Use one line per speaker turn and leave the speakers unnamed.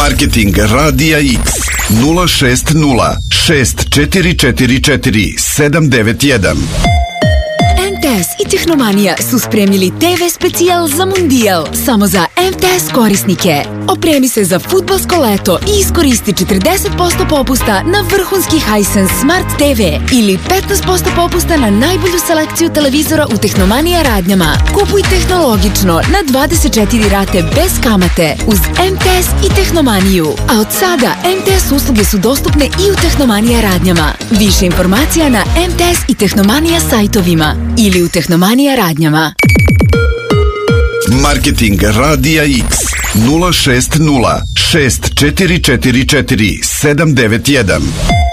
Marketing Radija X 060 6444 791.
MTS i Tehnomanija su spremili TV specijal za Mundijal samo za MTS korisnike. Opremi se za fudbalsko leto i iskoristi 40% popusta na vrhunski Hisense Smart TV ili 15% popusta na najbolju selekciju televizora u Tehnomanija radnjama. Kupuj tehnologično na 24 rate bez kamate uz MTS i Tehnomaniju. A od sada MTS usluge su dostupne i u Tehnomanija radnjama. Više informacija na MTS i Tehnomanija sajtovima ili u Tehnomanija radnjama.
Marketing Radija X 060 6444 791.